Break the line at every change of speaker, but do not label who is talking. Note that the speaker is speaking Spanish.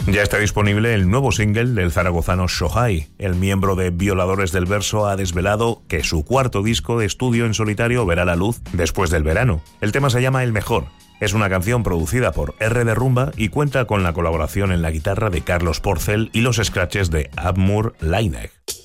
Ya está disponible el nuevo single del zaragozano Shohai. El miembro de Violadores del Verso ha desvelado que su cuarto disco de estudio en solitario verá la luz después del verano. El tema se llama El Mejor. Es una canción producida por R de Rumba y cuenta con la colaboración en la guitarra de Carlos Porcel y los scratches de Abmur Laineg.